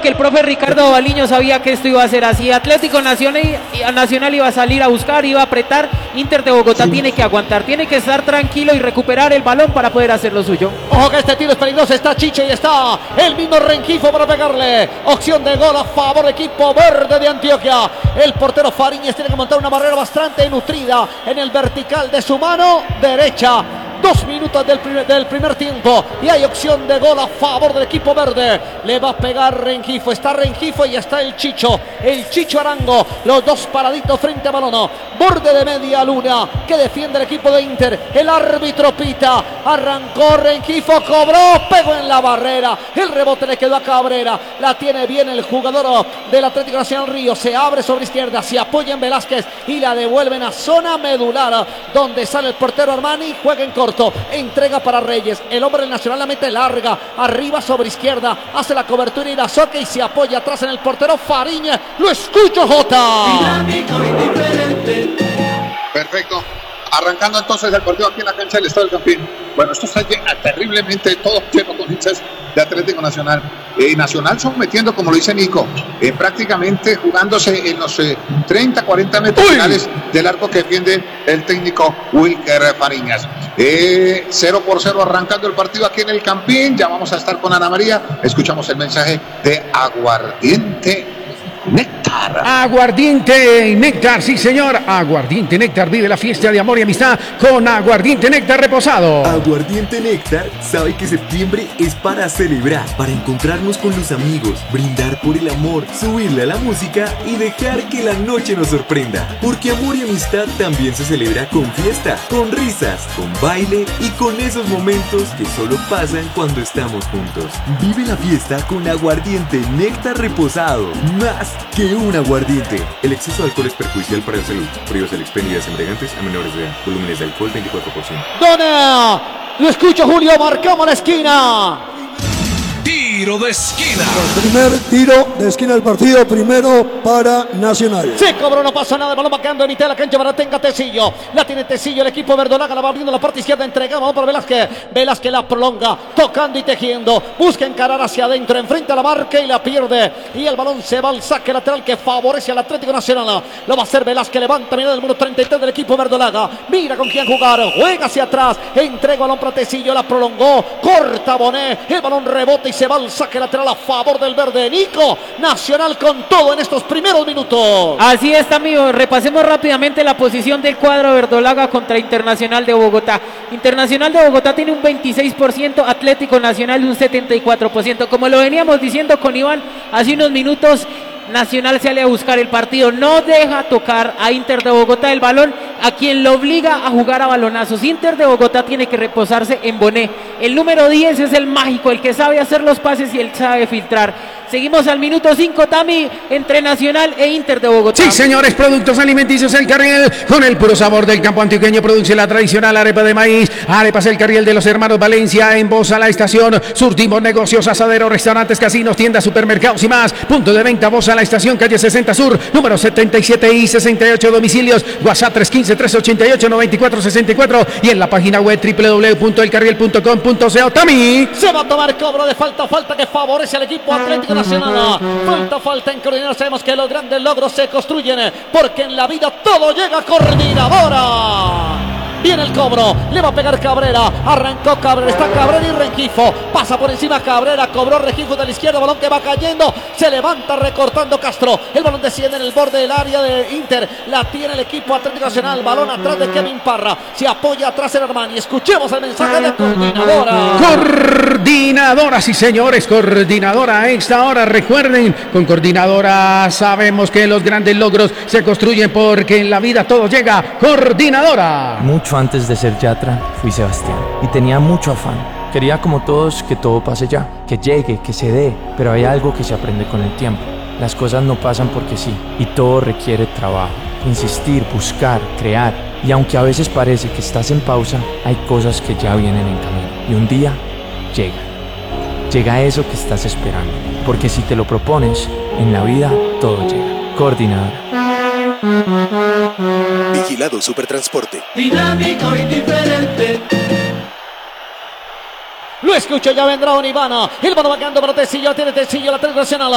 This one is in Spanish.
que el profe Ricardo Baliño sabía que esto iba a ser así. Atlético Nacional iba a salir a buscar, iba a apretar. Inter de Bogotá tiene que aguantar, tiene que estar tranquilo y recuperar el balón para poder hacer lo suyo. Ojo que este tiro es peligroso, está Chicho y está el mismo Rengifo para pegarle. Opción de gol a favor del equipo verde de Antioquia. El portero Fariñez tiene que montar una barrera bastante nutrida en el vertical de su mano derecha. 2 minutos del primer tiempo y hay opción de gol a favor del equipo verde. Le va a pegar Rengifo, está Rengifo y está el Chicho Arango, los dos paraditos frente a balón, borde de media luna que defiende el equipo de Inter. El árbitro pita, arrancó Rengifo, cobró, pegó en la barrera, el rebote le quedó a Cabrera, la tiene bien el jugador del Atlético Nacional Río, se abre sobre izquierda, se apoya en Velázquez y la devuelven a zona medular donde sale el portero Armani, juega en corto. Entrega para Reyes, el hombre del Nacional la mete larga, arriba sobre izquierda, hace la cobertura Irazoque y se apoya atrás en el portero Fariñez. Lo escucho, Jota. Perfecto. Arrancando entonces el partido aquí en la cancha del Estadio Campín. Bueno, esto está terriblemente todo lleno con hinchas de Atlético Nacional. Nacional sometiendo, como lo dice Nico, prácticamente jugándose en los 30-40 metros finales del arco que defiende el técnico Wilker Fariñas. 0-0 arrancando el partido aquí en el Campín. Ya vamos a estar con Ana María. Escuchamos el mensaje de Aguardiente Néctar. Aguardiente Néctar, sí señor. Aguardiente Néctar, vive la fiesta de amor y amistad con Aguardiente Néctar reposado. Aguardiente Néctar sabe que septiembre es para celebrar, para encontrarnos con los amigos, brindar por el amor, subirle a la música y dejar que la noche nos sorprenda. Porque amor y amistad también se celebra con fiesta, con risas, con baile y con esos momentos que solo pasan cuando estamos juntos. Vive la fiesta con Aguardiente Néctar reposado. Más que un aguardiente. El exceso de alcohol es perjudicial para la salud. Prohíbas el expendio de embriagantes a menores de edad. Volúmenes de alcohol 24%. Dona, lo escucho, Julio, marcamos la esquina. Tiro de esquina. El primer tiro de esquina del partido, primero para Nacional. Se cobró, no pasa nada, el balón va quedando en mitad de la cancha para tenga Tecillo. La tiene Tecillo, el equipo verdolaga la va abriendo la parte izquierda, entrega, vamos para Velázquez. Velázquez la prolonga, tocando y tejiendo. Busca encarar hacia adentro, enfrenta la marca y la pierde. Y el balón se va al saque lateral que favorece al Atlético Nacional. Lo va a hacer Velázquez, levanta, mira el número 33 del equipo verdolaga. Mira con quién jugar, juega hacia atrás, entrega el balón para Tecillo, la prolongó, corta Bonet, el balón rebota y se va al saque lateral a favor del verde. Nico, Nacional con todo en estos primeros minutos. Así está, amigo. Repasemos rápidamente la posición del cuadro verdolaga contra Internacional de Bogotá. Internacional de Bogotá tiene un 26%, Atlético Nacional un 74%. Como lo veníamos diciendo con Iván hace unos minutos, Nacional sale a buscar el partido, no deja tocar a Inter de Bogotá el balón, a quien lo obliga a jugar a balonazos. Inter de Bogotá tiene que reposarse en Bonet. El número 10 es el mágico, el que sabe hacer los pases y él sabe filtrar. Seguimos al minuto 5, Tami, entre Nacional e Inter de Bogotá. Sí, señores, productos alimenticios El Carriel, con el puro sabor del campo antioqueño, produce la tradicional arepa de maíz. Arepas El Carriel de los hermanos Valencia, en Bosa La Estación. Surtimos negocios, asaderos, restaurantes, casinos, tiendas, supermercados y más. Punto de venta, Bosa La Estación, calle 60 Sur, número 77 y 68, domicilios, WhatsApp 315-388-9464 y en la página web www.elcarriel.com.co. Tami. Se va a tomar cobro de falta que favorece al equipo Atlético Nacional. Falta en coordinar. Sabemos que los grandes logros se construyen porque en la vida todo llega coordinadora. Viene el cobro, le va a pegar Cabrera, arrancó Cabrera, está Cabrera y Rengifo, pasa por encima Cabrera, cobró Rengifo de la izquierda, balón que va cayendo, se levanta recortando Castro, el balón desciende en el borde del área de Inter, la tiene el equipo Atlético Nacional, balón atrás de Kevin Parra, se apoya atrás el Armani, escuchemos el mensaje de coordinadora. Coordinadora, sí señores, coordinadora a esta hora, recuerden, con coordinadora sabemos que los grandes logros se construyen porque en la vida todo llega, coordinadora. Mucho antes de ser Yatra, fui Sebastián y tenía mucho afán. Quería como todos que todo pase ya, que llegue, que se dé, pero hay algo que se aprende con el tiempo. Las cosas no pasan porque sí, y todo requiere trabajo, insistir, buscar, crear. Y aunque a veces parece que estás en pausa, hay cosas que ya vienen en camino. Y un día llega. Llega eso que estás esperando, porque si te lo propones, en la vida todo llega. Coordinadora. Vigilado Supertransporte. Dinámico y diferente. Lo escucho, ya vendrá Onivana. El balón va quedando para Tecillo, tiene Tecillo, la Atlético Nacional.